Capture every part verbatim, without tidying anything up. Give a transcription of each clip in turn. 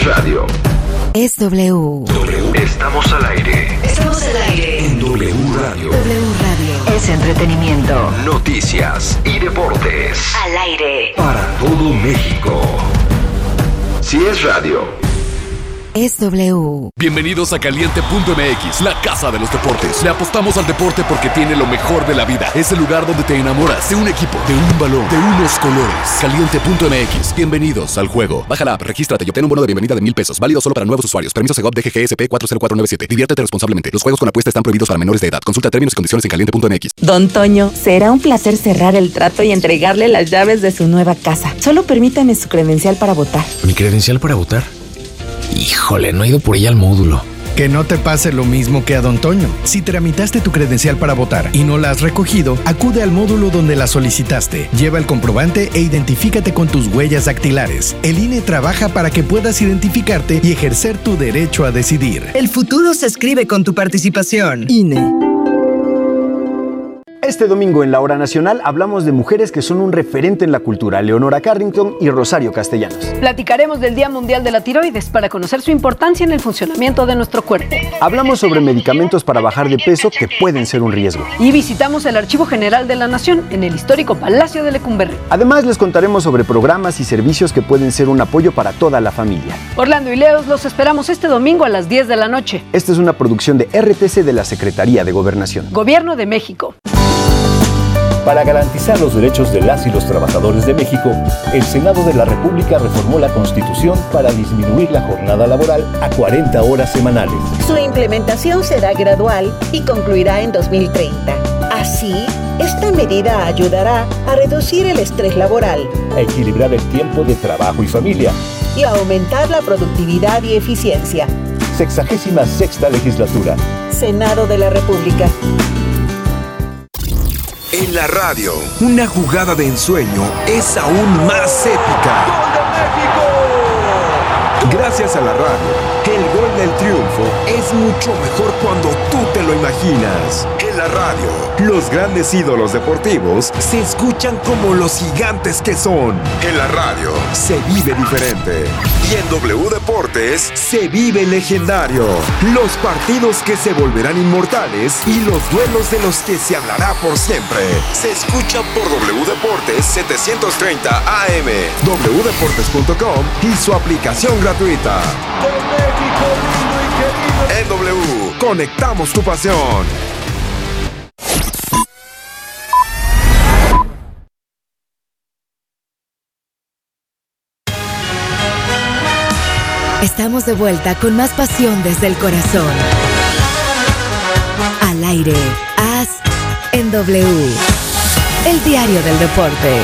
es radio. Es W. W. Estamos al aire. Estamos al aire. En W Radio. W Radio. Es entretenimiento. Noticias y deportes. Al aire. Para todo México. Si es radio. Es W. Bienvenidos a Caliente punto M X, la casa de los deportes. Le apostamos al deporte porque tiene lo mejor de la vida. Es el lugar donde te enamoras de un equipo, de un balón, de unos colores. Caliente punto M X. Bienvenidos al juego. Baja la app, regístrate y obtén un bono de bienvenida de mil pesos. Válido solo para nuevos usuarios. Permiso Segov D G G S P cuatro cero cuatro nueve siete. Diviértete responsablemente. Los juegos con apuesta están prohibidos para menores de edad. Consulta términos y condiciones en caliente punto M X. Don Toño, será un placer cerrar el trato y entregarle las llaves de su nueva casa. Solo permítame su credencial para votar. ¿Mi credencial para votar? Híjole, no he ido por ella al módulo. Que no te pase lo mismo que a Don Toño. Si tramitaste tu credencial para votar y no la has recogido, acude al módulo donde la solicitaste. Lleva el comprobante e identifícate con tus huellas dactilares. El I N E trabaja para que puedas identificarte y ejercer tu derecho a decidir. El futuro se escribe con tu participación. I N E. Este domingo en la Hora Nacional hablamos de mujeres que son un referente en la cultura, Leonora Carrington y Rosario Castellanos. Platicaremos del Día Mundial de la Tiroides para conocer su importancia en el funcionamiento de nuestro cuerpo. Hablamos sobre medicamentos para bajar de peso que pueden ser un riesgo. Y visitamos el Archivo General de la Nación en el histórico Palacio de Lecumberri. Además les contaremos sobre programas y servicios que pueden ser un apoyo para toda la familia. Orlando y Leos los esperamos este domingo a las diez de la noche. Esta es una producción de R T C de la Secretaría de Gobernación. Gobierno de México. Para garantizar los derechos de las y los trabajadores de México, el Senado de la República reformó la Constitución para disminuir la jornada laboral a cuarenta horas semanales. Su implementación será gradual y concluirá en dos mil treinta. Así, esta medida ayudará a reducir el estrés laboral, a equilibrar el tiempo de trabajo y familia y a aumentar la productividad y eficiencia. Sexagésima sexta legislatura. Senado de la República. En la radio, una jugada de ensueño es aún más épica. ¡Gol de México! Gracias a la radio, el gol del triunfo es mucho mejor cuando tú te lo imaginas. En la radio, los grandes ídolos deportivos se escuchan como los gigantes que son. En la radio, se vive diferente. Y en W Deportes, se vive legendario. Los partidos que se volverán inmortales y los duelos de los que se hablará por siempre. Se escuchan por W Deportes setecientos treinta A M, w deportes punto com y su aplicación gratuita. En W, conectamos tu pasión. Estamos de vuelta con más pasión desde el corazón. Al aire, As en W, el diario del deporte.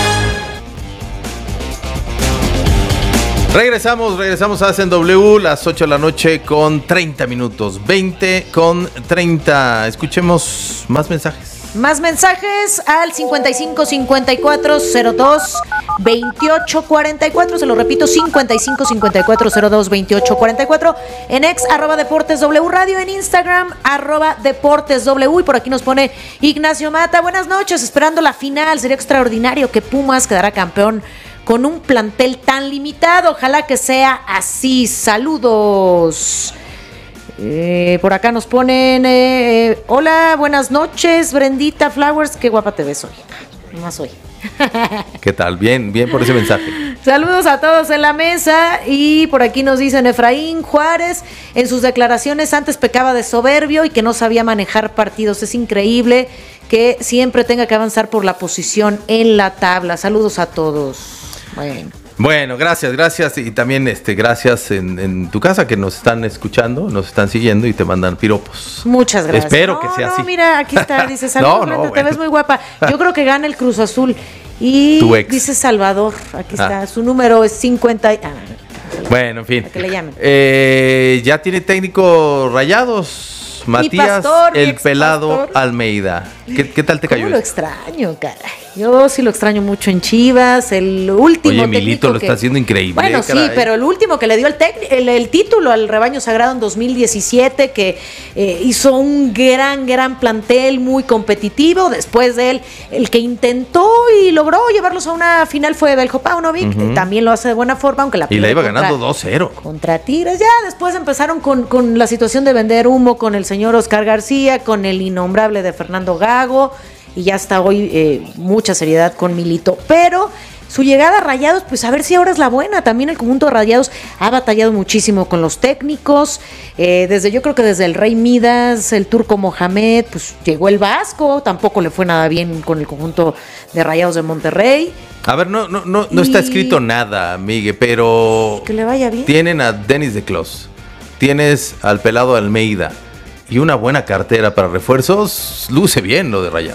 Regresamos, regresamos a As en W, las ocho de la noche con treinta minutos, veinte con treinta. Escuchemos más mensajes. Más mensajes al cincuenta y cinco cincuenta y cuatro cero dos veintiocho cuarenta y cuatro, se lo repito, cincuenta y cinco cincuenta y cuatro cero dos veintiocho cuarenta y cuatro, en ex arroba Deportes W Radio, en Instagram arroba Deportes W, y por aquí nos pone Ignacio Mata, buenas noches, esperando la final, sería extraordinario que Pumas quedara campeón con un plantel tan limitado, ojalá que sea así, saludos. Eh, por acá nos ponen eh, hola, buenas noches, Brendita Flowers, qué guapa te ves hoy, más hoy. ¿Qué tal? Bien, bien por ese mensaje. Saludos a todos en la mesa. Y por aquí nos dicen Efraín Juárez, en sus declaraciones antes pecaba de soberbio y que no sabía manejar partidos. Es increíble que siempre tenga que avanzar por la posición en la tabla. Saludos a todos. Bueno. Bueno, gracias, gracias y también este, gracias en, en tu casa que nos están escuchando, nos están siguiendo y te mandan piropos. Muchas gracias. Espero no, que sea no, así. Mira, aquí está, dice saludos, no, no, Brenda, bueno. te ves muy guapa. Yo creo que gana el Cruz Azul. Y dice Salvador, aquí está, ah. su número es cincuenta. Ah, bueno, en fin. Que le llamen. Eh, ya tiene técnico Rayados, Matías, pastor, el pelado pastor. Almeida. ¿Qué, qué tal te cayó? ¿Cómo lo extraño, caray? Yo sí lo extraño mucho en Chivas. El último. Oye, Milito lo que... está haciendo increíble. Bueno, eh, sí, pero el último que le dio el, tec... el, el título al Rebaño Sagrado en dos mil diecisiete, que eh, hizo un gran, gran plantel muy competitivo. Después de él, el que intentó y logró llevarlos a una final fue Beljo Paunovic. Uh-huh. También lo hace de buena forma, aunque la y la iba contra, ganando dos cero. Contra Tigres. Ya después empezaron con, con la situación de vender humo con el señor Oscar García, con el innombrable de Fernando Gago. Y ya está hoy eh, mucha seriedad con Milito. Pero su llegada a Rayados, pues a ver si ahora es la buena. También el conjunto de Rayados ha batallado muchísimo con los técnicos. Eh, desde yo creo que desde el Rey Midas, el Turco Mohamed, pues llegó el Vasco. Tampoco le fue nada bien con el conjunto de Rayados de Monterrey. A ver, no, no, no, no y... está escrito nada, Migue, pero... Que le vaya bien. Tienen a Denis de Clos, tienes al pelado Almeida y una buena cartera para refuerzos. Luce bien lo de Rayados.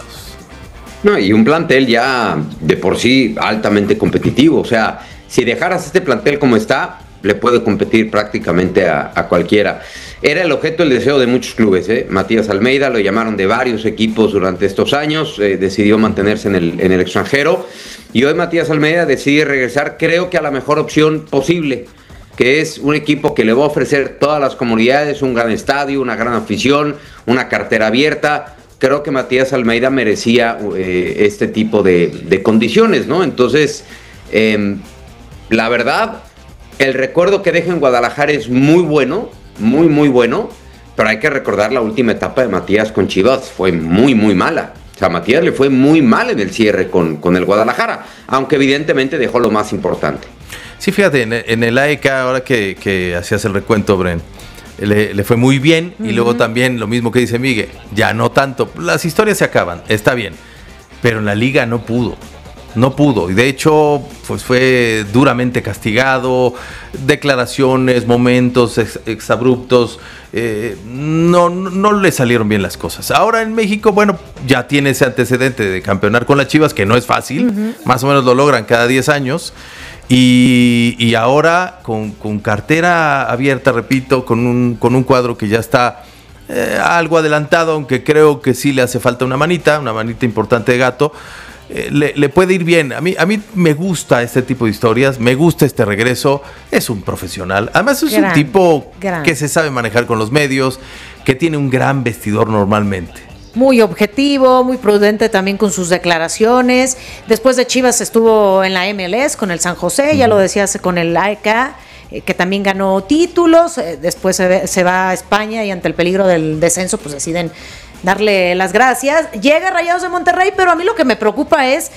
No, y un plantel ya de por sí altamente competitivo. O sea, si dejaras este plantel como está, le puede competir prácticamente a, a cualquiera. Era el objeto, el deseo de muchos clubes, ¿eh? Matías Almeida lo llamaron de varios equipos durante estos años, eh, decidió mantenerse en el, en el extranjero. Y hoy Matías Almeida decide regresar, creo que a la mejor opción posible, que es un equipo que le va a ofrecer todas las comodidades, un gran estadio, una gran afición, una cartera abierta. Creo que Matías Almeida merecía eh, este tipo de, de condiciones, ¿no? Entonces, eh, la verdad, el recuerdo que deja en Guadalajara es muy bueno, muy, muy bueno, pero hay que recordar la última etapa de Matías con Chivas, fue muy, muy mala. O sea, a Matías le fue muy mal en el cierre con, con el Guadalajara, aunque evidentemente dejó lo más importante. Sí, fíjate, en, en el A E K, ahora que, que hacías el recuento, Bren, Le, le fue muy bien. Uh-huh. Y luego también lo mismo que dice Miguel, ya no tanto, las historias se acaban, está bien, pero en la liga no pudo, no pudo, y de hecho pues fue duramente castigado, declaraciones, momentos ex, exabruptos, eh, no, no le salieron bien las cosas. Ahora en México, bueno, ya tiene ese antecedente de campeonar con las Chivas, que no es fácil, uh-huh. Más o menos lo logran cada diez años. Y, y ahora con, con cartera abierta, repito, con un, con un cuadro que ya está eh, algo adelantado, aunque creo que sí le hace falta una manita, una manita importante de gato, eh, le, le puede ir bien. A mí, a mí me gusta este tipo de historias, me gusta este regreso, es un profesional. Además es gran, un tipo gran. que se sabe manejar con los medios, que tiene un gran vestidor normalmente. Muy objetivo, muy prudente también con sus declaraciones. Después de Chivas estuvo en la M L S con el San José, uh-huh. Ya lo decías, con el A E K, eh, que también ganó títulos. Eh, después se, ve, se va a España y ante el peligro del descenso, pues deciden darle las gracias. Llega Rayados de Monterrey, pero a mí lo que me preocupa es,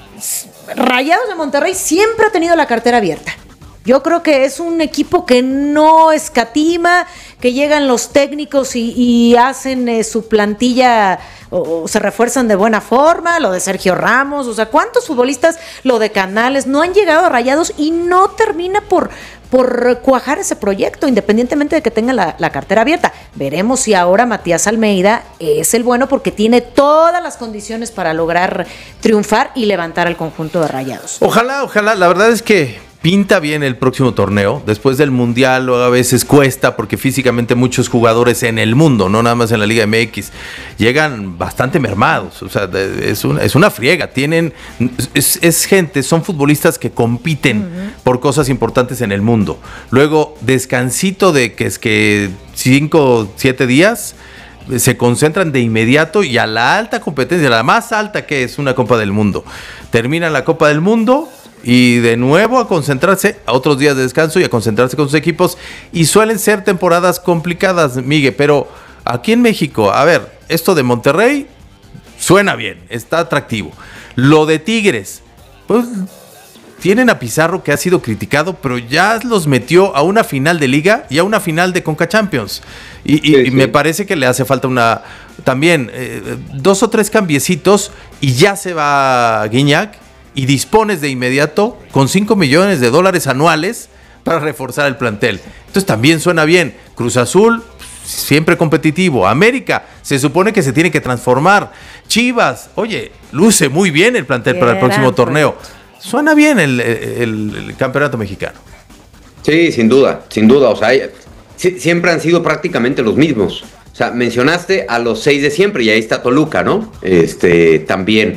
Rayados de Monterrey siempre ha tenido la cartera abierta. Yo creo que es un equipo que no escatima, que llegan los técnicos y, y hacen eh, su plantilla o, o se refuerzan de buena forma, lo de Sergio Ramos, o sea, ¿cuántos futbolistas, lo de Canales, no han llegado a Rayados y no termina por, por cuajar ese proyecto, independientemente de que tenga la, la cartera abierta? Veremos si ahora Matías Almeida es el bueno, porque tiene todas las condiciones para lograr triunfar y levantar al conjunto de Rayados. Ojalá, ojalá, la verdad es que pinta bien el próximo torneo. Después del Mundial a veces cuesta, porque físicamente muchos jugadores en el mundo, no nada más en la Liga M X, llegan bastante mermados. O sea, es una, es una friega. Tienen, es, es gente, son futbolistas que compiten uh-huh. por cosas importantes en el mundo. Luego, descansito de que es que cinco, siete días, se concentran de inmediato y a la alta competencia, la más alta, que es una Copa del Mundo. Terminan la Copa del Mundo y de nuevo a concentrarse, a otros días de descanso y a concentrarse con sus equipos, y suelen ser temporadas complicadas, Miguel, pero aquí en México, a ver, esto de Monterrey suena bien, está atractivo. Lo de Tigres, pues tienen a Pizarro, que ha sido criticado, pero ya los metió a una final de Liga y a una final de Conca Champions, y, y, sí, sí. y me parece que le hace falta una también eh, dos o tres cambiecitos y ya se va Guiñac, y dispones de inmediato con cinco millones de dólares anuales para reforzar el plantel. Entonces también suena bien. Cruz Azul, siempre competitivo. América, se supone que se tiene que transformar. Chivas, oye, luce muy bien el plantel para el próximo torneo. Suena bien el, el, el campeonato mexicano. Sí, sin duda, sin duda. O sea, hay, siempre han sido prácticamente los mismos. O sea, mencionaste a los seis de siempre y ahí está Toluca, ¿no? Este, también.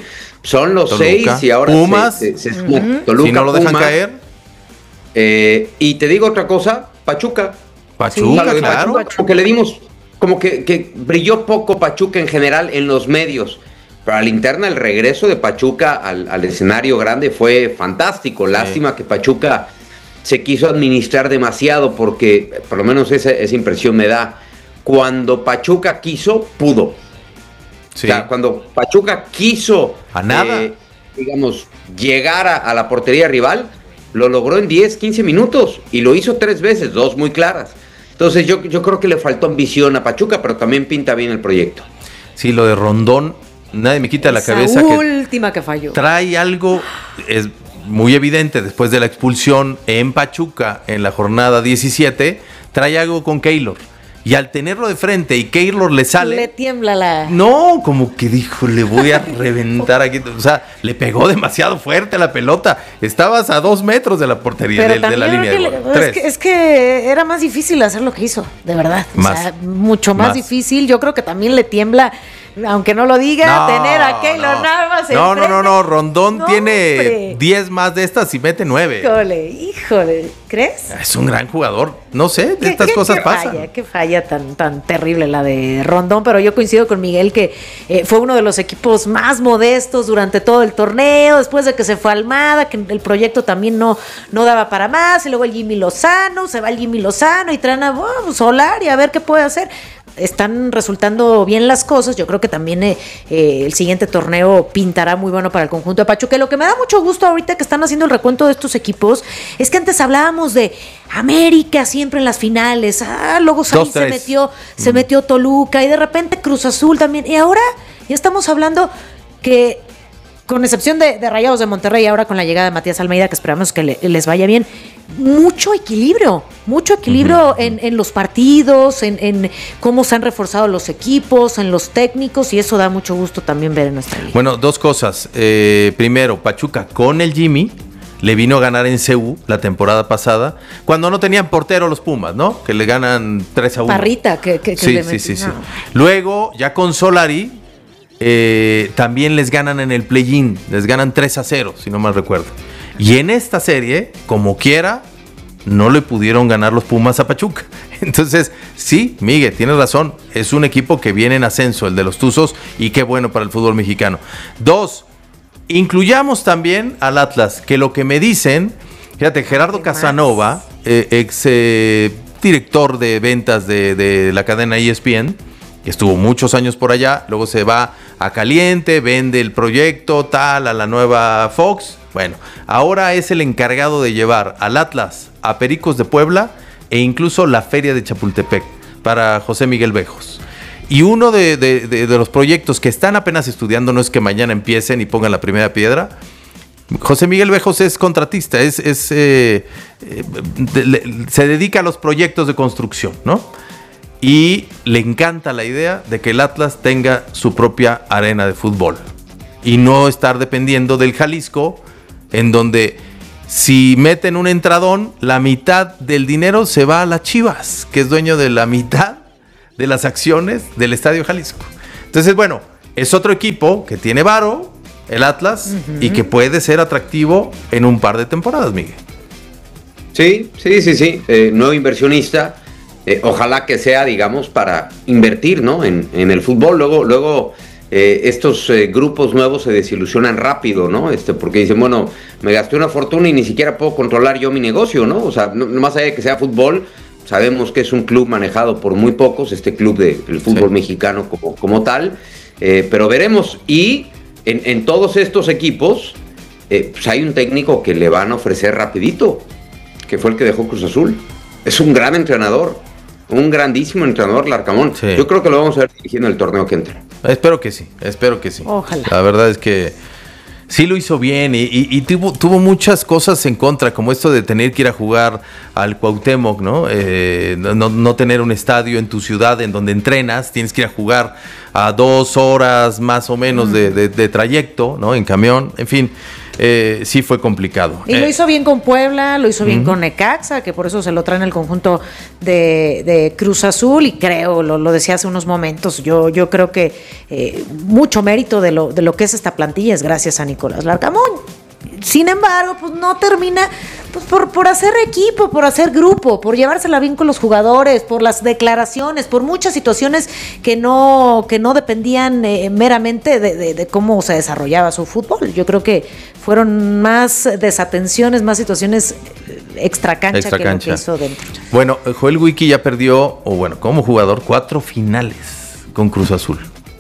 Son los Toluca. seis y ahora Pumas. se, se, se suma Uh-huh. Toluca, si no lo dejan Pumas. caer. Eh, y te digo otra cosa, Pachuca. Pachuca, O sea, claro. Pachuca, como que le dimos, como que, que brilló poco Pachuca en general en los medios. Pero a la interna el regreso de Pachuca al, al escenario grande fue fantástico. Lástima sí. que Pachuca se quiso administrar demasiado porque, por lo menos esa, esa impresión me da, cuando Pachuca quiso, pudo. Sí. O sea, cuando Pachuca quiso, a nada. Eh, digamos, llegar a, a la portería rival, lo logró en diez, quince minutos y lo hizo tres veces, dos muy claras. Entonces yo, yo creo que le faltó ambición a Pachuca, pero también pinta bien el proyecto. Sí, lo de Rondón, nadie me quita Esa la cabeza. última que, que falló. Trae algo, es muy evidente, después de la expulsión en Pachuca en la jornada diecisiete, trae algo con Keylor. Y al tenerlo de frente y Keylor le sale... Le tiembla la... No, como que dijo, le voy a reventar aquí. O sea, le pegó demasiado fuerte a la pelota. Estabas a dos metros de la portería, de, de la línea de gol. Es que, es que era más difícil hacer lo que hizo, de verdad. Más, o sea, mucho más, más difícil. Yo creo que también le tiembla... Aunque no lo diga, no, tener a Keylor no. Navas. No, no, no, no. Rondón no, tiene diez más de estas y mete nueve. Híjole, híjole. ¿Crees? Es un gran jugador. No sé, de estas ¿Qué, cosas qué pasan. Falla, qué falla tan, tan terrible la de Rondón. Pero yo coincido con Miguel que eh, fue uno de los equipos más modestos durante todo el torneo. Después de que se fue Almada, que el proyecto también no, no daba para más. Y luego el Jimmy Lozano, se va el Jimmy Lozano y traen a oh, Solari a ver qué puede hacer. Están resultando bien las cosas. Yo creo que también eh, eh, el siguiente torneo pintará muy bueno para el conjunto de Pachuca. Lo que me da mucho gusto ahorita que están haciendo el recuento de estos equipos es que antes hablábamos de América siempre en las finales. Ah, luego Dos, se metió, se mm. metió Toluca y de repente Cruz Azul también. Y ahora ya estamos hablando que, con excepción de, de Rayados de Monterrey, ahora con la llegada de Matías Almeida, que esperamos que le, les vaya bien, mucho equilibrio, mucho equilibrio uh-huh. en, en los partidos, en, en cómo se han reforzado los equipos, en los técnicos, y eso da mucho gusto también ver en nuestra liga. Bueno, dos cosas. Eh, primero, Pachuca con el Jimmy le vino a ganar en C U la temporada pasada, cuando no tenían portero los Pumas, ¿no? Que le ganan tres a uno. Parrita, que, que, que sí, le sí, sí, no. sí. Luego, ya con Solari, eh, también les ganan en el play-in, les ganan tres a cero, si no mal recuerdo. Y en esta serie, como quiera, no le pudieron ganar los Pumas a Pachuca. Entonces, sí, Miguel, tienes razón. Es un equipo que viene en ascenso, el de los Tuzos, y qué bueno para el fútbol mexicano. Dos, incluyamos también al Atlas, que lo que me dicen, fíjate, Gerardo Casanova, eh, ex eh, director de ventas de, de la cadena E S P N, que estuvo muchos años por allá, luego se va a Caliente, vende el proyecto, tal, a la nueva Fox. Bueno, ahora es el encargado de llevar al Atlas a Pericos de Puebla e incluso la Feria de Chapultepec para José Miguel Bejos. Y uno de, de, de, de los proyectos que están apenas estudiando, no es que mañana empiecen y pongan la primera piedra. José Miguel Bejos es contratista, es, es eh, eh, de, de, se dedica a los proyectos de construcción, ¿no? Y le encanta la idea de que el Atlas tenga su propia arena de fútbol y no estar dependiendo del Jalisco, en donde si meten un entradón, la mitad del dinero se va a las Chivas, que es dueño de la mitad de las acciones del Estadio Jalisco. Entonces, bueno, es otro equipo que tiene varo, el Atlas, uh-huh. y que puede ser atractivo en un par de temporadas, Miguel. Sí, sí, sí, sí. Eh, nuevo inversionista. Eh, ojalá que sea, digamos, para invertir, ¿no? En, en el fútbol. Luego, luego eh, estos eh, grupos nuevos se desilusionan rápido, ¿no? Este, porque dicen, bueno, me gasté una fortuna y ni siquiera puedo controlar yo mi negocio, ¿no? O sea, no, no más allá de que sea fútbol, sabemos que es un club manejado por muy pocos, este club del de, fútbol sí. mexicano como, como tal. Eh, pero veremos. Y en, en todos estos equipos, eh, pues hay un técnico que le van a ofrecer rapidito, que fue el que dejó Cruz Azul. Es un gran entrenador. Un grandísimo entrenador, Larcamón. Sí. Yo creo que lo vamos a ver dirigiendo el torneo que entra. Espero que sí, espero que sí. Ojalá. La verdad es que sí lo hizo bien y, y, y tuvo, tuvo muchas cosas en contra, como esto de tener que ir a jugar al Cuauhtémoc, ¿no? Eh, no, no tener un estadio en tu ciudad en donde entrenas, tienes que ir a jugar a dos horas más o menos mm. de, de, de trayecto, ¿no? En camión, en fin. eh, sí fue complicado. Y eh, lo hizo bien con Puebla, lo hizo bien uh-huh. con Necaxa, que por eso se lo traen el conjunto de, de Cruz Azul, y creo, lo, lo decía hace unos momentos, yo, yo creo que eh, mucho mérito de lo, de lo que es esta plantilla es gracias a Nicolás Larcamón. Sin embargo, pues no termina pues por, por hacer equipo, por hacer grupo, por llevársela bien con los jugadores, por las declaraciones, por muchas situaciones que no, que no dependían eh, meramente de, de, de cómo se desarrollaba su fútbol. Yo creo que fueron más desatenciones, más situaciones extra cancha, extra que cancha. Lo que hizo dentro. Bueno, Joel Wiki ya perdió, o bueno, como jugador, cuatro finales con Cruz Azul.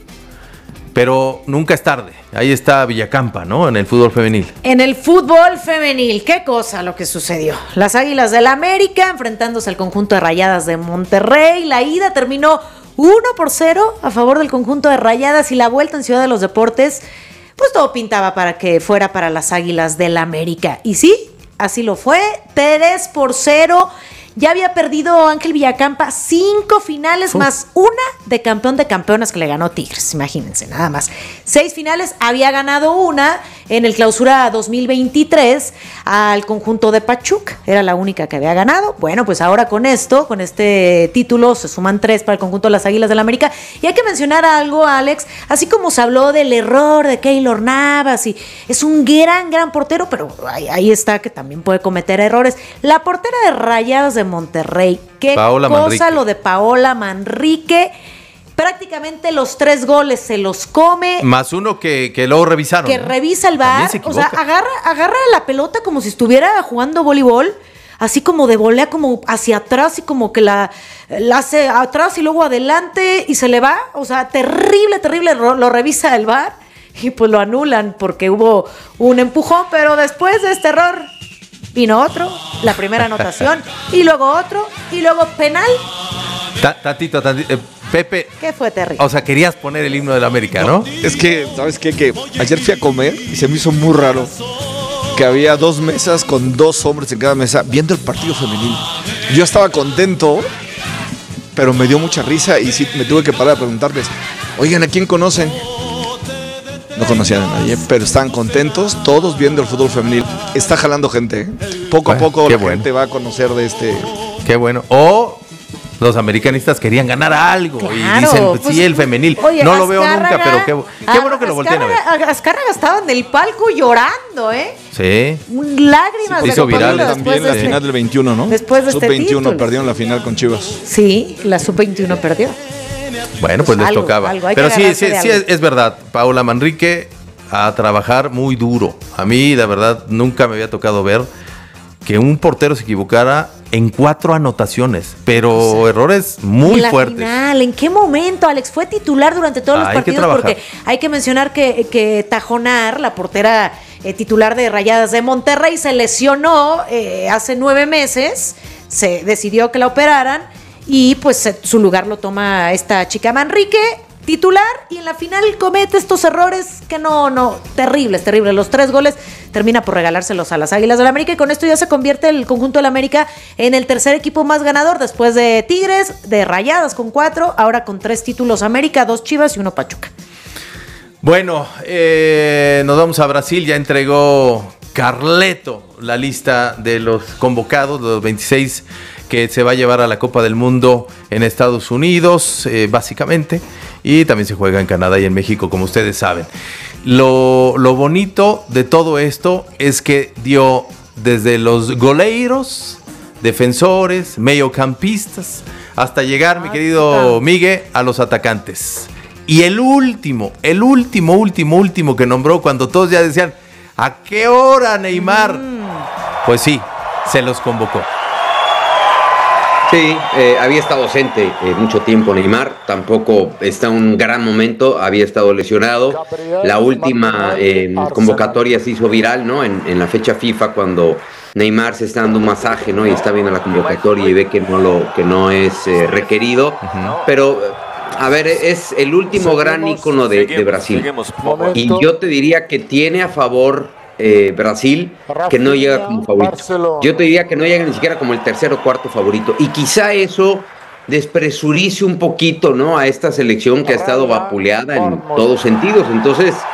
Pero nunca es tarde. Ahí está Villacampa, ¿no? En el fútbol femenil. En el fútbol femenil, qué cosa lo que sucedió. Las Águilas del América enfrentándose al conjunto de Rayadas de Monterrey. La ida terminó uno por cero a favor del conjunto de Rayadas, y la vuelta en Ciudad de los Deportes, pues todo pintaba para que fuera para las Águilas del América. Y sí, así lo fue. tres por cero. Ya había perdido Ángel Villacampa cinco finales uh. más una de campeón de campeonas que le ganó Tigres, imagínense, nada más. Seis finales, había ganado una en el Clausura dos mil veintitrés al conjunto de Pachuca, era la única que había ganado. Bueno, pues ahora con esto, con este título, se suman tres para el conjunto de las Águilas del América. Y hay que mencionar algo, Alex, así como se habló del error de Keylor Navas, y es un gran, gran portero, pero ahí, ahí está que también puede cometer errores. La portera de Rayados de Monterrey, qué Paola cosa Manrique. Lo de Paola Manrique, prácticamente los tres goles se los come. Más uno que, que luego revisaron. Que ¿no? revisa el V A R, o sea, agarra, agarra la pelota como si estuviera jugando voleibol, así como de volea, como hacia atrás, y como que la, la hace atrás y luego adelante y se le va, o sea, terrible, terrible, lo, lo revisa el V A R y pues lo anulan porque hubo un empujón, pero después de este error vino otro, la primera anotación, y luego otro, y luego penal. Tatito, tatito, eh, Pepe. ¿Qué fue terrible? O sea, querías poner el himno del América, ¿no? Es que, ¿sabes qué? Que ayer fui a comer y se me hizo muy raro que había dos mesas con dos hombres en cada mesa viendo el partido femenil. Yo estaba contento, pero me dio mucha risa y sí me tuve que parar a preguntarles, oigan, ¿a quién conocen? No conocían a nadie, pero están contentos, todos viendo el fútbol femenil. Está jalando gente, ¿eh? Poco bueno, a poco la bueno. gente va a conocer de este... Qué bueno. O los americanistas querían ganar algo, claro, y dicen, pues, sí, el femenil. Oye, no lo veo nunca, pero qué, qué bueno que lo volteen a ver. Azcárraga estaba en el palco llorando, ¿eh? Sí. Lágrimas sí, de hizo viral también la final del veintiuno, ¿no? Después de sub veintiuno este perdieron la final con Chivas. Sí, la sub veintiuno perdió. Bueno, pues, pues les algo, tocaba. Algo, pero sí, sí, sí es, es verdad. Paola Manrique a trabajar muy duro. A mí, la verdad, nunca me había tocado ver que un portero se equivocara en cuatro anotaciones, pero o sea, errores muy la fuertes. Final, ¿en qué momento, Alex? Fue titular durante todos los hay partidos, porque hay que mencionar que, que Tajonar, la portera eh, titular de Rayadas de Monterrey, se lesionó eh, hace nueve meses, se decidió que la operaran, y pues eh, su lugar lo toma esta chica Manrique, titular, y en la final comete estos errores que no, no, terribles, terribles. Los tres goles termina por regalárselos a las Águilas del América, y con esto ya se convierte el conjunto del América en el tercer equipo más ganador, después de Tigres, de Rayadas con cuatro, ahora con tres títulos América, dos Chivas y uno Pachuca. Bueno, eh, nos vamos a Brasil, ya entregó Carleto la lista de los convocados, de los veintiséis que se va a llevar a la Copa del Mundo en Estados Unidos, eh, básicamente, y también se juega en Canadá y en México, como ustedes saben. Lo, lo bonito de todo esto es que dio desde los goleiros, defensores, mediocampistas, hasta llegar, ah, mi querido Miguel, a los atacantes. Y el último, el último, último, último que nombró, cuando todos ya decían, ¿a qué hora, Neymar? Mm. Pues sí, se los convocó. Sí, eh, había estado ausente eh, mucho tiempo Neymar, tampoco está en un gran momento, había estado lesionado. La última eh, convocatoria se hizo viral, ¿no? En, en la fecha FIFA, cuando Neymar se está dando un masaje, ¿no? Y está viendo la convocatoria y ve que no, lo, que no es eh, requerido. Uh-huh. Pero, a ver, es el último seguimos, gran ícono de, seguimos, de Brasil. Seguimos, y yo te diría que tiene a favor... Eh, Brasil, que no llega como favorito. Yo te diría que no llega ni siquiera como el tercer o cuarto favorito, y quizá eso despresurice un poquito, ¿no?, a esta selección que ha estado vapuleada en todos sentidos. Entonces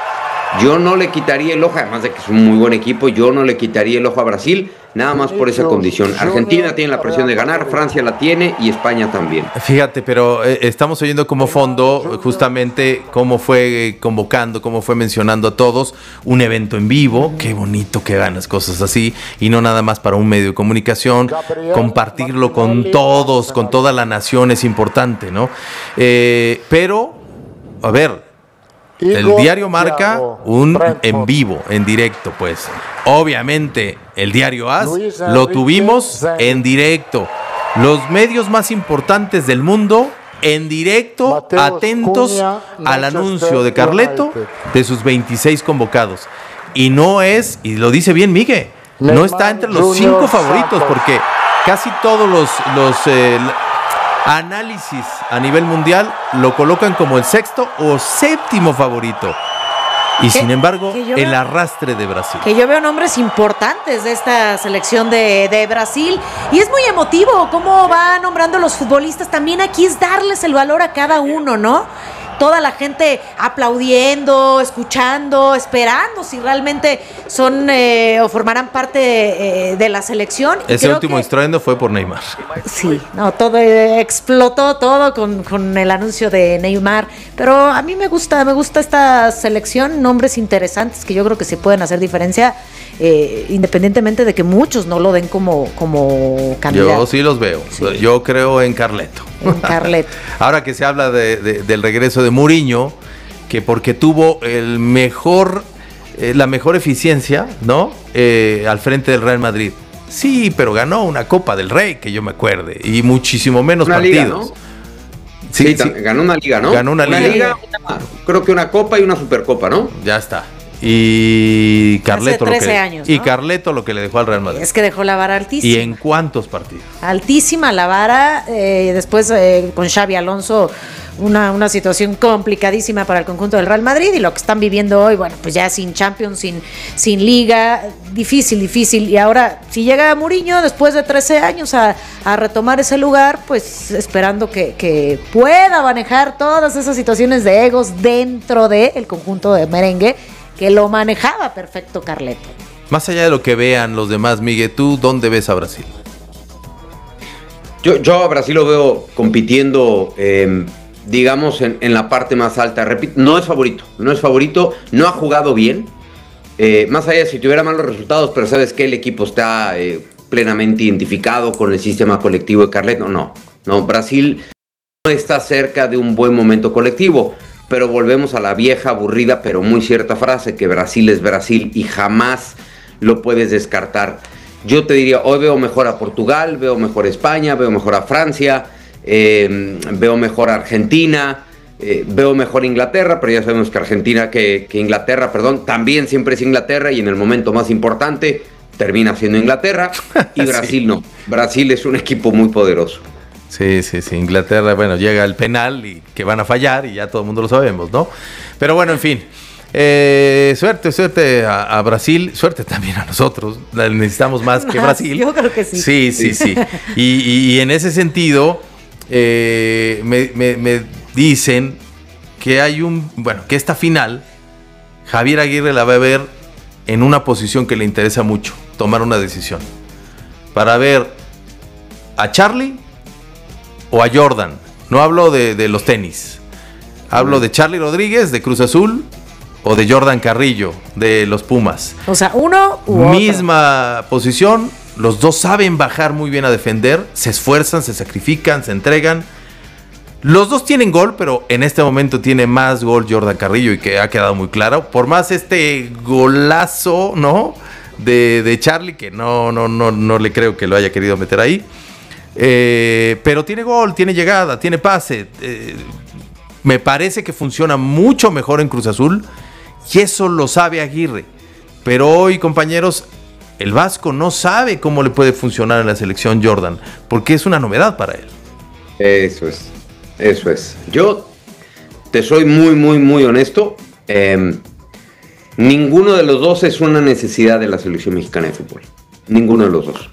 Yo no le quitaría el ojo, además de que es un muy buen equipo, yo no le quitaría el ojo a Brasil, nada más por esa condición. Argentina tiene la presión de ganar, Francia la tiene y España también. Fíjate, pero eh, estamos oyendo como fondo justamente cómo fue eh, convocando, cómo fue mencionando a todos, un evento en vivo, qué bonito que ganas cosas así, y no nada más para un medio de comunicación, compartirlo con todos, con toda la nación es importante, ¿no? Eh, pero, a ver, el diario marca un en vivo, en directo, pues. Obviamente, el diario A S lo tuvimos en directo. Los medios más importantes del mundo, en directo, atentos al anuncio de Carleto de sus veintiséis convocados. Y no es, y lo dice bien Miguel, no está entre los cinco favoritos, porque casi todos los, los eh, análisis a nivel mundial lo colocan como el sexto o séptimo favorito. Y que, sin embargo, el veo, arrastre de Brasil. Que yo veo nombres importantes de esta selección de, de Brasil. Y es muy emotivo cómo va nombrando los futbolistas. También aquí es darles el valor a cada uno, ¿no? Toda la gente aplaudiendo, escuchando, esperando si realmente son eh, o formarán parte eh, de la selección. Ese último que, estruendo fue por Neymar. Sí, no, todo eh, explotó todo con, con el anuncio de Neymar. Pero a mí me gusta, me gusta esta selección, nombres interesantes que yo creo que sí pueden hacer diferencia, eh, independientemente de que muchos no lo den como, como candidato. Yo sí los veo. Sí. Yo creo en Carleto. En Carleto. Ahora que se habla de, de, del regreso de Mourinho, que porque tuvo el mejor, eh, la mejor eficiencia, ¿no? Eh, al frente del Real Madrid. Sí, pero ganó una Copa del Rey, que yo me acuerde, y muchísimo menos una partidos. Liga, ¿no? Sí, sí, ganó una liga, ¿no? Ganó una, una liga. liga una, creo que una Copa y una Supercopa, ¿no? Ya está. Y Carleto, Hace trece lo que, años, ¿no? y Carleto lo que le dejó al Real Madrid. Es que dejó la vara altísima. ¿Y en cuántos partidos? Altísima la vara. Eh, después eh, con Xabi Alonso, una, una situación complicadísima para el conjunto del Real Madrid. Y lo que están viviendo hoy, bueno, pues ya sin Champions, sin, sin Liga, difícil, difícil. Y ahora, si llega Mourinho después de trece años a, a retomar ese lugar, pues esperando que, que pueda manejar todas esas situaciones de egos dentro del conjunto de merengue, que lo manejaba perfecto Carleto. Más allá de lo que vean los demás, Miguel, ¿tú dónde ves a Brasil? Yo, yo a Brasil lo veo compitiendo, eh, digamos, en, en la parte más alta. Repito, no es favorito, no es favorito, no ha jugado bien. Eh, más allá de si tuviera malos resultados, pero sabes que el equipo está eh, plenamente identificado con el sistema colectivo de Carleto. No, no, Brasil no está cerca de un buen momento colectivo. Pero volvemos a la vieja, aburrida, pero muy cierta frase, que Brasil es Brasil y jamás lo puedes descartar. Yo te diría, hoy veo mejor a Portugal, veo mejor a España, veo mejor a Francia, eh, veo mejor a Argentina, eh, veo mejor a Inglaterra, pero ya sabemos que Argentina, que, que Inglaterra, perdón, también siempre es Inglaterra y en el momento más importante termina siendo Inglaterra y Brasil sí. No. Brasil es un equipo muy poderoso. Sí, sí, sí. Inglaterra, bueno, llega el penal y que van a fallar y ya todo el mundo lo sabemos, ¿no? Pero bueno, en fin. Eh, suerte, suerte a, a Brasil. Suerte también a nosotros. Necesitamos más, más que Brasil. Yo creo que sí. Sí, sí, sí. Y, y, y en ese sentido, eh, me, me, me dicen que hay un... Bueno, que esta final, Javier Aguirre la va a ver en una posición que le interesa mucho. Tomar una decisión. Para ver a Charlie o a Jordan. No hablo de, de los tenis. Hablo de Charlie Rodríguez, de Cruz Azul, o de Jordan Carrillo, de los Pumas. O sea, uno u Misma otro. Posición, los dos saben bajar muy bien a defender, se esfuerzan, se sacrifican, se entregan. Los dos tienen gol, pero en este momento tiene más gol Jordan Carrillo y que ha quedado muy claro. Por más este golazo, ¿no? De, de Charlie, que no, no, no, no le creo que lo haya querido meter ahí. Eh, pero tiene gol, tiene llegada, tiene pase. Eh, me parece que funciona mucho mejor en Cruz Azul y eso lo sabe Aguirre. Pero hoy, compañeros, el Vasco no sabe cómo le puede funcionar en la selección Jordan, porque es una novedad para él. Eso es, eso es. Yo te soy muy, muy, muy honesto. Eh, ninguno de los dos es una necesidad de la selección mexicana de fútbol. Ninguno de los dos.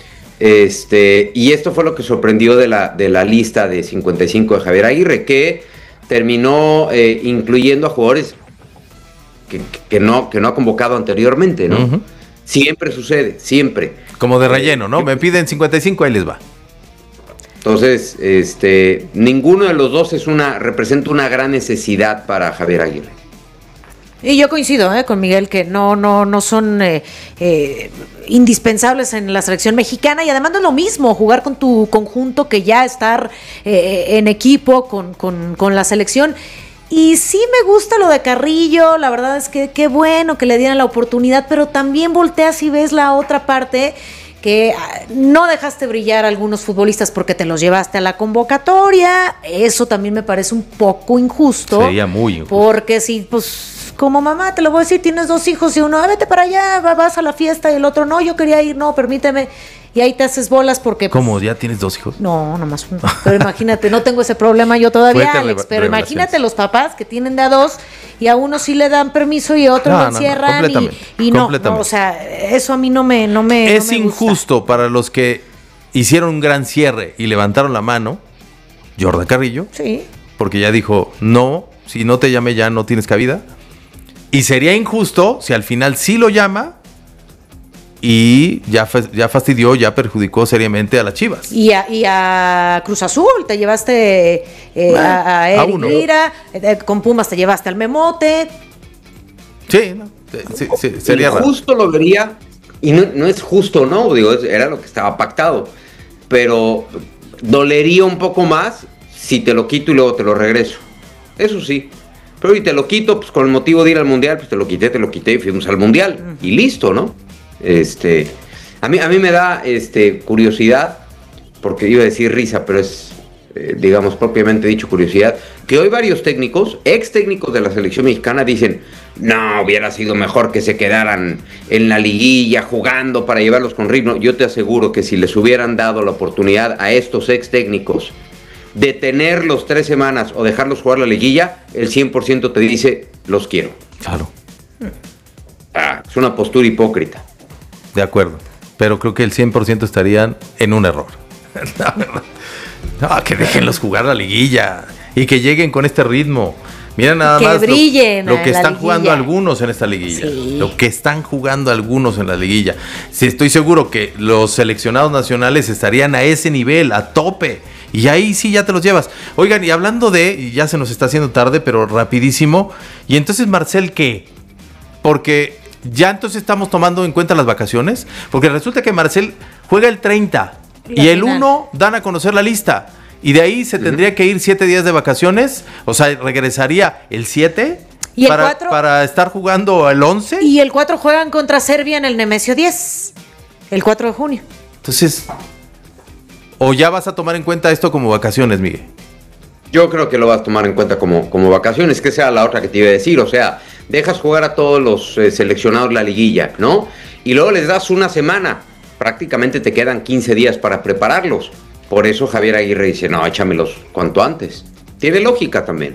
Este, y esto fue lo que sorprendió de la, de la lista de cincuenta y cinco de Javier Aguirre, que terminó eh, incluyendo a jugadores que, que, no, que no ha convocado anteriormente, ¿no? Uh-huh. Siempre sucede, siempre. Como de relleno, ¿no? Me piden cincuenta y cinco, ahí les va. Entonces, este, ninguno de los dos es una, representa una gran necesidad para Javier Aguirre. Y yo coincido eh, con Miguel que no, no, no son eh, eh, indispensables en la selección mexicana, y además no es lo mismo jugar con tu conjunto que ya estar eh, en equipo con, con, con la selección. Y sí me gusta lo de Carrillo, la verdad es que qué bueno que le dieran la oportunidad, pero también volteas y ves la otra parte, que no dejaste brillar a algunos futbolistas porque te los llevaste a la convocatoria. Eso también me parece un poco injusto. Sería muy injusto. Porque si, pues, como mamá, te lo voy a decir, tienes dos hijos y uno, ah, vete para allá, vas a la fiesta, y el otro, no, yo quería ir, no, permíteme. Y ahí te haces bolas porque... ¿Cómo? Pues, ¿ya tienes dos hijos? No, nomás uno. Pero imagínate, no tengo ese problema yo todavía, Alex. Pero imagínate los papás que tienen de a dos y a uno sí le dan permiso y a otro no, lo encierran. No, no, y, y no, no, o sea, eso a mí no me, no me Es no me injusto gusta. Para los que hicieron un gran cierre y levantaron la mano, Jordan Carrillo. Sí. Porque ya dijo, no, si no te llamé ya no tienes cabida. Y sería injusto si al final sí lo llama y ya, ya fastidió, ya perjudicó seriamente a las Chivas. Y a, y a Cruz Azul, te llevaste eh, bueno, a, a Eric Lira, eh, con Pumas te llevaste al Memote. Sí, no, sí, sí sería raro. Justo lo vería, y no, no es justo, no, digo, era lo que estaba pactado, pero dolería un poco más si te lo quito y luego te lo regreso. Eso sí. Pero si te lo quito, pues con el motivo de ir al Mundial, pues te lo quité, te lo quité y fuimos al Mundial. Uh-huh. Y listo, ¿no? Este, a mí, a mí me da este, curiosidad, porque iba a decir risa, pero es, eh, digamos, propiamente dicho curiosidad, que hoy varios técnicos, ex técnicos de la selección mexicana, dicen, no, hubiera sido mejor que se quedaran en la liguilla jugando para llevarlos con ritmo. Yo te aseguro que si les hubieran dado la oportunidad a estos ex técnicos de tenerlos tres semanas o dejarlos jugar la liguilla, el cien por ciento te dice, los quiero. Claro. Ah, es una postura hipócrita. De acuerdo, pero creo que el cien por ciento estarían en un error. La verdad. No, que déjenlos jugar la liguilla y que lleguen con este ritmo. Mira nada que más brillen lo, lo que están liguilla. Jugando algunos en esta liguilla. Sí. Lo que están jugando algunos en la liguilla. Sí, estoy seguro que los seleccionados nacionales estarían a ese nivel, a tope. Y ahí sí ya te los llevas. Oigan, y hablando de, y ya se nos está haciendo tarde, pero rapidísimo. Y entonces, Marcel, ¿qué? Porque ya entonces estamos tomando en cuenta las vacaciones. Porque resulta que Marcel juega el treinta la y el final. uno dan a conocer la lista. Y de ahí se uh-huh. tendría que ir siete días de vacaciones. O sea, regresaría el siete ¿Y el para, cuatro? Para estar jugando el once. Y el cuatro juegan contra Serbia en el Nemesio diez. El cuatro de junio. Entonces, ¿o ya vas a tomar en cuenta esto como vacaciones, Miguel? Yo creo que lo vas a tomar en cuenta como, como vacaciones, que sea la otra que te iba a decir. O sea, dejas jugar a todos los eh, seleccionados la liguilla, ¿no? Y luego les das una semana. Prácticamente te quedan quince días para prepararlos. Por eso Javier Aguirre dice, no, échamelos cuanto antes. Tiene lógica también.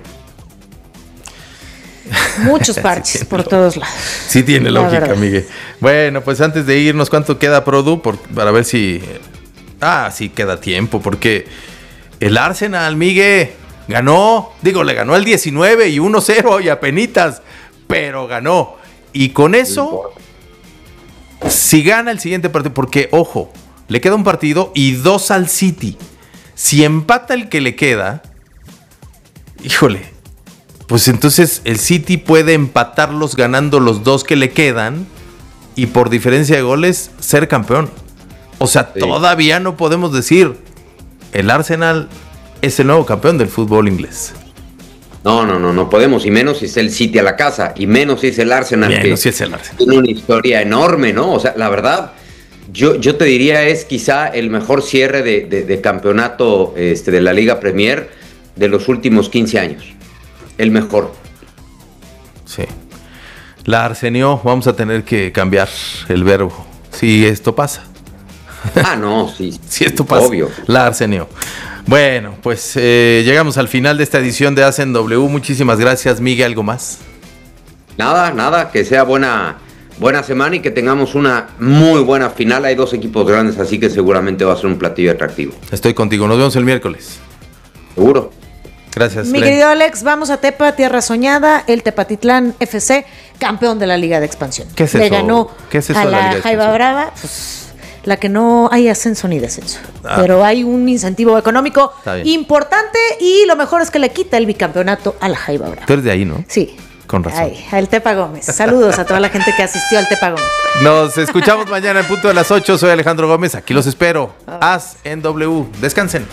Muchos parches sí por todos lados. Sí tiene la lógica, verdad. Miguel. Bueno, pues antes de irnos, ¿cuánto queda, Produ? Por, para ver si... Ah, sí queda tiempo, porque el Arsenal, Miguel, ganó. Digo, le ganó al diecinueve y uno cero y apenitas, pero ganó. Y con eso, si gana el siguiente partido, porque, ojo, le queda un partido y dos al City. Si empata el que le queda, híjole, pues entonces el City puede empatarlos ganando los dos que le quedan y por diferencia de goles ser campeón. O sea, sí. Todavía no podemos decir el Arsenal es el nuevo campeón del fútbol inglés. No, no, no, no podemos, y menos si es el City a la casa, y menos si es el Arsenal, menos que si es el Arsenal. Tiene una historia enorme, ¿no? O sea, la verdad, yo, yo te diría es quizá el mejor cierre de, de, de campeonato este, de la Liga Premier de los últimos quince años. El mejor. Sí. La arseneó, vamos a tener que cambiar el verbo, si esto pasa. Ah, no, sí. Si esto pasa, obvio. La arseneó. Bueno, pues eh, llegamos al final de esta edición de Hacen W. Muchísimas gracias, Miguel. ¿Algo más? Nada, nada, que sea buena, buena semana y que tengamos una muy buena final. Hay dos equipos grandes, así que seguramente va a ser un platillo atractivo. Estoy contigo. Nos vemos el miércoles. Seguro. Gracias. Gracias. Mi Glenn. querido Alex, vamos a Tepa, Tierra Soñada, el Tepatitlán F C, campeón de la Liga de Expansión. ¿Qué es Le eso? ganó ¿Qué es eso a de la la, Liga de Jaiba Expansión? Brava, pues la que no hay ascenso ni descenso. Ah. Pero hay un incentivo económico Está bien. importante y lo mejor es que le quita el bicampeonato a la Jaiba Brava. Tú eres de ahí, ¿no? Sí. Con razón. Ay, al Tepa Gómez. Saludos a toda la gente que asistió al Tepa Gómez. Nos escuchamos mañana en punto de las ocho. Soy Alejandro Gómez. Aquí los espero. Haz en W. Descansen.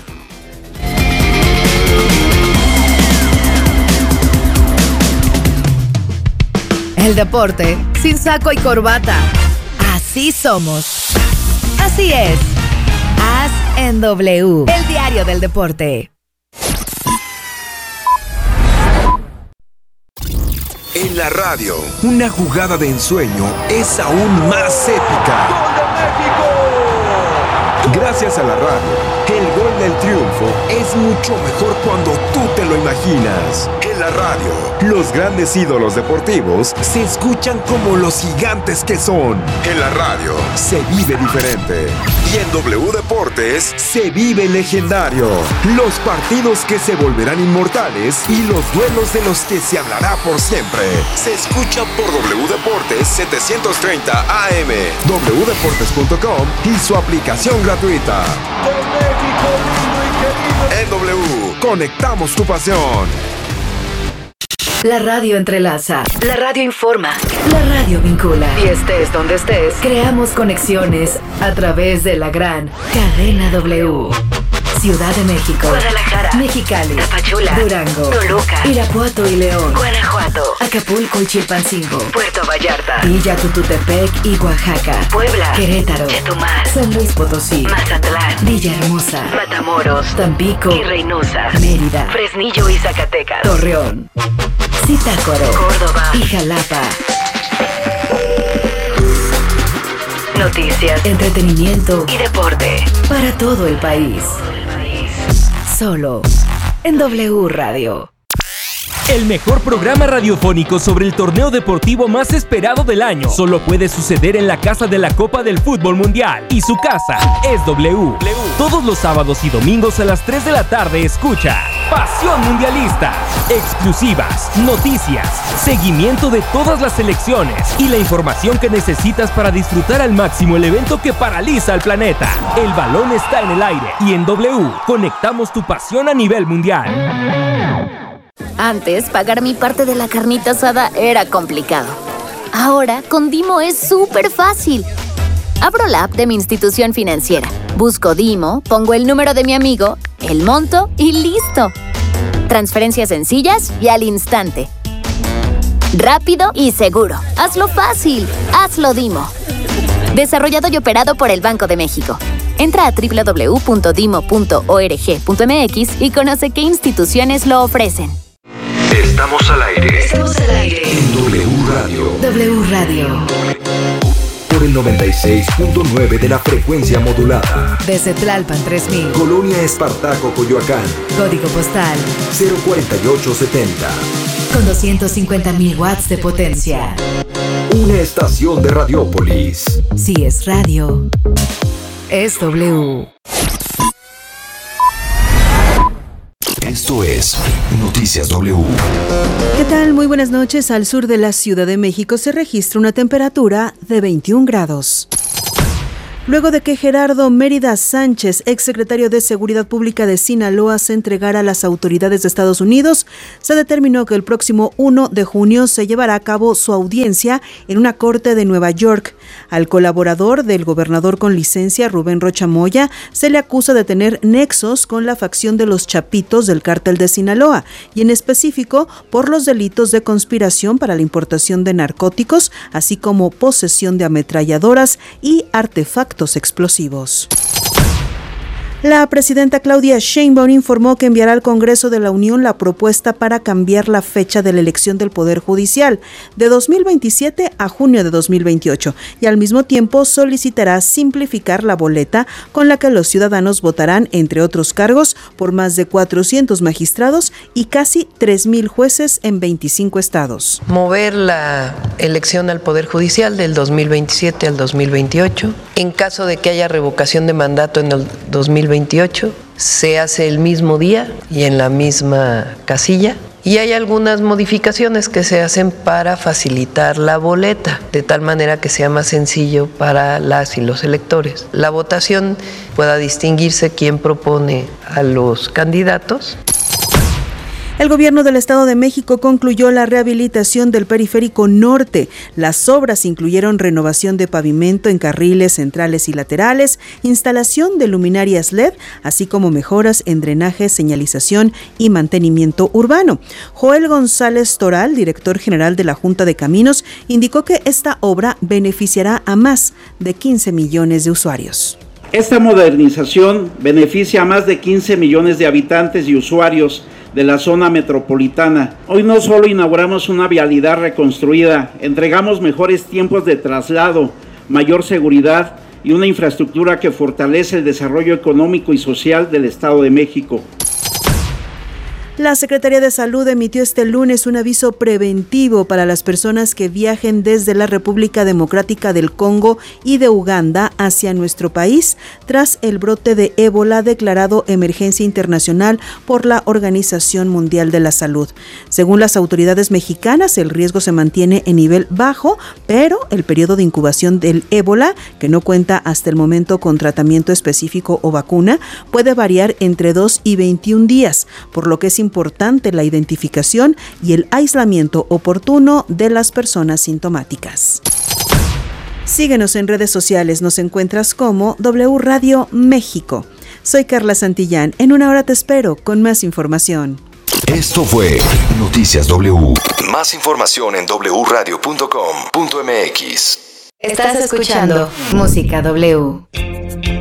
El deporte sin saco y corbata. Así somos. Así es. Haz en W. El diario del deporte. En la radio, una jugada de ensueño es aún más épica. Gracias a la radio, el gol del triunfo es mucho mejor cuando tú te lo imaginas. En la radio, los grandes ídolos deportivos se escuchan como los gigantes que son. En la radio, se vive diferente. Y en W Deportes, se vive legendario. Los partidos que se volverán inmortales y los duelos de los que se hablará por siempre. Se escucha por W Deportes setecientos treinta A M, doble u deportes punto com y su aplicación gratuita. En W, conectamos tu pasión. La radio entrelaza. La radio informa. La radio vincula. Y estés donde estés, creamos conexiones a través de la gran cadena W. Ciudad de México, Guadalajara, Mexicali, Tapachula, Durango, Toluca, Irapuato y León, Guanajuato, Acapulco y Chilpancingo, Puerto Vallarta, Villa Tututepec y Oaxaca, Puebla, Querétaro, Chetumal, San Luis Potosí, Mazatlán, Villahermosa, Matamoros, Tampico y Reynosa, Mérida, Fresnillo y Zacatecas, Torreón, Zitácuaro, Córdoba y Jalapa. Noticias, entretenimiento y deporte para todo el país. Solo en W Radio. El mejor programa radiofónico sobre el torneo deportivo más esperado del año solo puede suceder en la casa de la Copa del Fútbol Mundial. Y su casa es W. Todos los sábados y domingos a las tres de la tarde escucha Pasión Mundialista. Exclusivas, noticias, seguimiento de todas las selecciones y la información que necesitas para disfrutar al máximo el evento que paraliza al planeta. El balón está en el aire y en W conectamos tu pasión a nivel mundial. Antes, pagar mi parte de la carnita asada era complicado. Ahora, con Dimo es súper fácil. Abro la app de mi institución financiera, busco Dimo, pongo el número de mi amigo, el monto y ¡listo! Transferencias sencillas y al instante. Rápido y seguro. Hazlo fácil. Hazlo Dimo. Desarrollado y operado por el Banco de México. Entra a doble u doble u doble u punto dimo punto org punto m x y conoce qué instituciones lo ofrecen. Estamos al aire. Estamos al aire. En W Radio. W Radio. Por el noventa y seis punto nueve de la frecuencia modulada. Desde Tlalpan tres mil. Colonia Espartaco, Coyoacán. Código postal cero cuarenta y ocho setenta. con doscientos cincuenta mil watts de potencia. Una estación de Radiópolis. Si es radio, es W. Esto es Noticias W. ¿Qué tal? Muy buenas noches. Al sur de la Ciudad de México se registra una temperatura de veintiún grados. Luego de que Gerardo Mérida Sánchez, exsecretario de Seguridad Pública de Sinaloa, se entregara a las autoridades de Estados Unidos, se determinó que el próximo primero de junio se llevará a cabo su audiencia en una corte de Nueva York. Al colaborador del gobernador con licencia, Rubén Rocha Moya, se le acusa de tener nexos con la facción de los Chapitos del Cártel de Sinaloa, y en específico por los delitos de conspiración para la importación de narcóticos, así como posesión de ametralladoras y artefactos explosivos. La presidenta Claudia Sheinbaum informó que enviará al Congreso de la Unión la propuesta para cambiar la fecha de la elección del Poder Judicial de dos mil veintisiete a junio de dos mil veintiocho y al mismo tiempo solicitará simplificar la boleta con la que los ciudadanos votarán, entre otros cargos, por más de cuatrocientos magistrados y casi tres mil jueces en veinticinco estados. Mover la elección al Poder Judicial del dos mil veintisiete al dos mil veintiocho. En caso de que haya revocación de mandato en el dos mil mil veintiocho. Se hace el mismo día y en la misma casilla. Y hay algunas modificaciones que se hacen para facilitar la boleta, de tal manera que sea más sencillo para las y los electores. La votación pueda distinguirse quién propone a los candidatos. El gobierno del Estado de México concluyó la rehabilitación del Periférico Norte. Las obras incluyeron renovación de pavimento en carriles centrales y laterales, instalación de luminarias L E D, así como mejoras en drenaje, señalización y mantenimiento urbano. Joel González Toral, director general de la Junta de Caminos, indicó que esta obra beneficiará a más de quince millones de usuarios. Esta modernización beneficia a más de quince millones de habitantes y usuarios de la zona metropolitana. Hoy no solo inauguramos una vialidad reconstruida, entregamos mejores tiempos de traslado, mayor seguridad y una infraestructura que fortalece el desarrollo económico y social del Estado de México. La Secretaría de Salud emitió este lunes un aviso preventivo para las personas que viajen desde la República Democrática del Congo y de Uganda hacia nuestro país tras el brote de ébola declarado emergencia internacional por la Organización Mundial de la Salud. Según las autoridades mexicanas, el riesgo se mantiene en nivel bajo, pero el periodo de incubación del ébola, que no cuenta hasta el momento con tratamiento específico o vacuna, puede variar entre dos y veintiún días, por lo que es importante la identificación y el aislamiento oportuno de las personas sintomáticas. Síguenos en redes sociales, nos encuentras como W Radio México. Soy Carla Santillán, en una hora te espero con más información. Esto fue Noticias W. Más información en doble u radio punto com punto m x. Estás escuchando Música W.